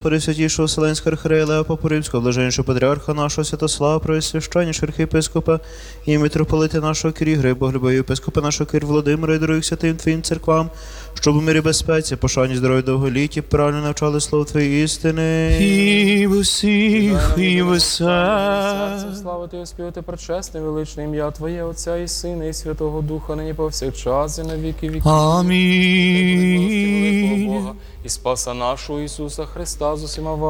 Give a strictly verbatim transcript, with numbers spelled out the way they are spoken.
Пресвятійшого Вселенського архиерея Лева Папу Римського, блаженнішого патріарха нашого Святослава, Преосвященнішого архієпископа і митрополита нашого Кирі Гриба, Глибоя єпископа нашого Кир Володимира і других святим Твоїм церквам, щоб у мирі безпеці, пошані здоров'я довголітті, правильно навчали слово Твоєї істини. І в усіх, і в усе. Славити і оспівати пречесне, величне ім'я Твоє, Отця і Сина, і Святого Духа, нині повсякчас, і на віки віків. Амінь. Бога і Спаса нашого Ісуса Христа з усіма вами.